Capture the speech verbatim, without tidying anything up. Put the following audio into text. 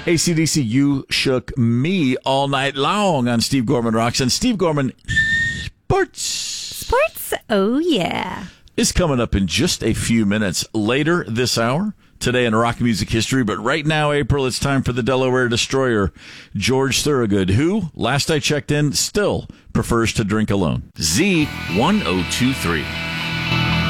A C D C, You Shook Me all night long on Steve Gorman Rocks. And Steve Gorman Sports. Sports, oh yeah. Is coming up in just a few minutes later this hour. Today in rock music history. But right now, April, it's time for the Delaware Destroyer, George Thorogood, who, last I checked in, still prefers to drink alone. Z ten twenty-three.